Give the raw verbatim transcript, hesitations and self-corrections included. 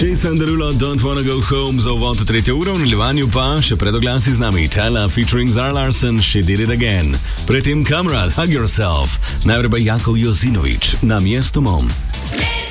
Jason Derulo, Don't Wanna Go Home za uvod v tretjo uro, v nadaljevanju pa še pred oglasi z nami Tella featuring Zara Larsson, She Did It Again. Predtem Kamrad, Hug Yourself, najprej pa Jakov Josinović, Na mjestu mom.